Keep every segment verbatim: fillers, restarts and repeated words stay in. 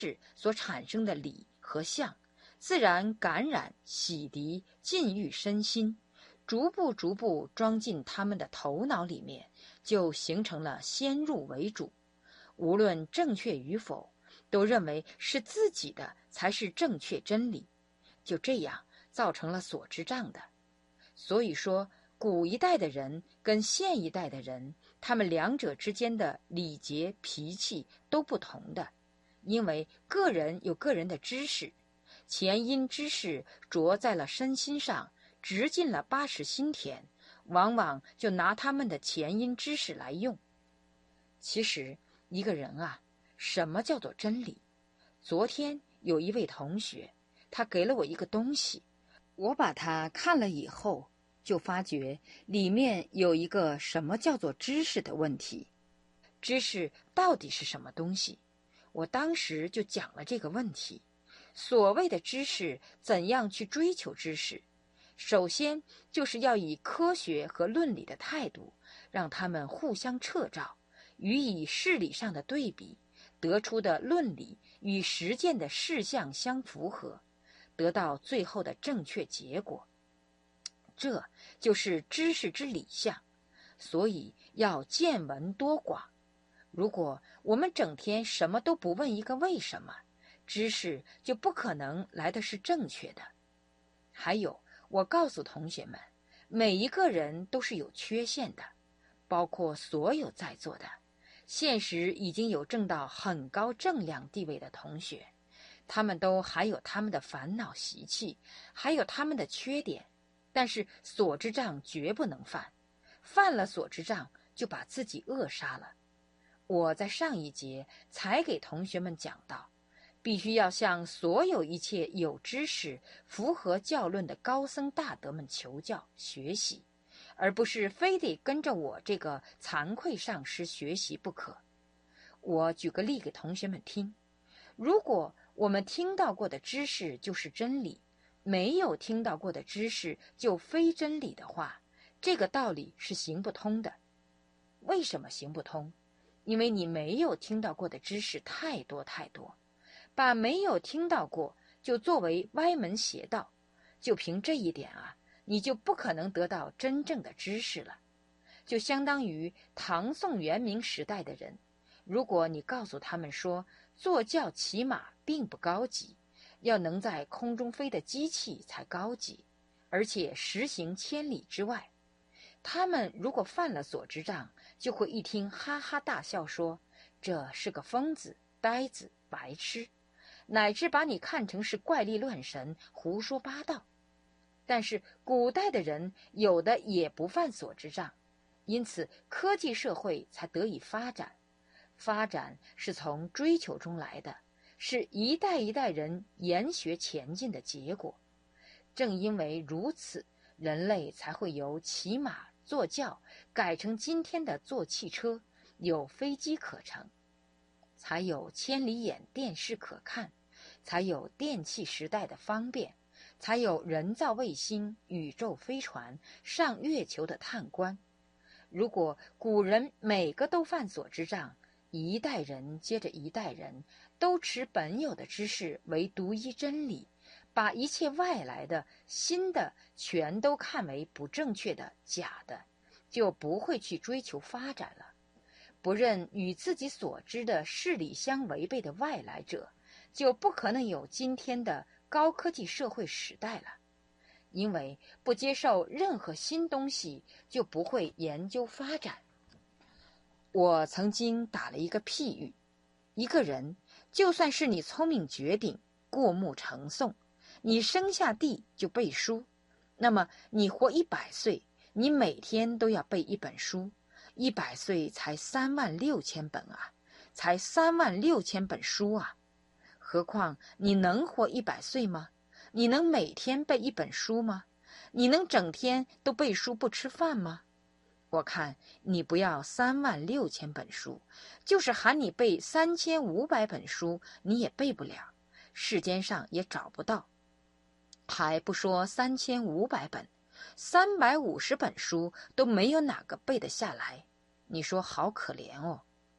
所产生的理和相，自然感染、洗涤、浸浴身心，逐步逐步装进他们的头脑里面，就形成了先入为主。无论正确与否，都认为是自己的才是正确真理，就这样造成了所知障的。所以说，古一代的人跟现一代的人，他们两者之间的礼节脾气都不同的，因为个人有个人的知识，前因知识着在了身心上，直进了八识心田，往往就拿他们的前因知识来用。其实一个人啊，什么叫做真理？昨天有一位同学，他给了我一个东西，我把它看了以后，就发觉里面有一个什么叫做知识的问题。知识到底是什么东西？我当时就讲了这个问题。所谓的知识，怎样去追求知识？首先就是要以科学和论理的态度，让他们互相掣照，予以事理上的对比，得出的论理与实践的事项相符合，得到最后的正确结果。这就是知识之理象。所以要见闻多广。如果我们整天什么都不问一个为什么，知识就不可能来的是正确的。还有，我告诉同学们，每一个人都是有缺陷的，包括所有在座的现实已经有证到很高正量地位的同学，他们都还有他们的烦恼习气，还有他们的缺点，但是所知障绝不能犯，犯了所知障就把自己扼杀了。我在上一节才给同学们讲到，必须要向所有一切有知识、符合教论的高僧大德们求教学习，而不是非得跟着我这个惭愧上师学习不可。我举个例给同学们听，如果我们听到过的知识就是真理，没有听到过的知识就非真理的话，这个道理是行不通的。为什么行不通？因为你没有听到过的知识太多太多，把没有听到过就作为歪门邪道，就凭这一点啊，你就不可能得到真正的知识了。就相当于唐宋元明时代的人，如果你告诉他们说坐轿骑马并不高级，要能在空中飞的机器才高级，而且实行千里之外，他们如果犯了所知障，就会一听哈哈大笑，说这是个疯子、呆子、白痴，乃至把你看成是怪力乱神、胡说八道。但是古代的人有的也不犯所知障，因此科技社会才得以发展。发展是从追求中来的，是一代一代人研学前进的结果。正因为如此，人类才会由骑马坐轿改成今天的坐汽车，有飞机可乘，才有千里眼电视可看，才有电气时代的方便，才有人造卫星、宇宙飞船、上月球的探观。如果古人每个都犯所知障，一代人接着一代人都持本有的知识为独一真理，把一切外来的新的全都看为不正确的假的，就不会去追求发展了。不认与自己所知的事理相违背的外来者，就不可能有今天的高科技社会时代了。因为不接受任何新东西，就不会研究发展。我曾经打了一个譬喻，一个人就算是你聪明绝顶、过目成诵，你生下地就背书，那么你活一百岁，你每天都要背一本书，一百岁才三万六千本啊，才三万六千本书啊！何况你能活一百岁吗？你能每天背一本书吗？你能整天都背书不吃饭吗？我看你不要三万六千本书，就是喊你背三千五百本书，你也背不了，世间上也找不到。还不说三千五百本，三百五十本书都没有哪个背得下来，你说好可怜哦。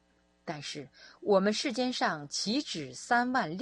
但是我们世间上岂止三万